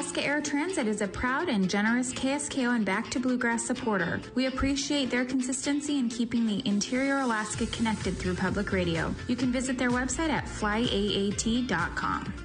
Alaska Air Transit is a proud and generous KSKO and Back to Bluegrass supporter. We appreciate their consistency in keeping the interior Alaska connected through public radio. You can visit their website at flyaat.com.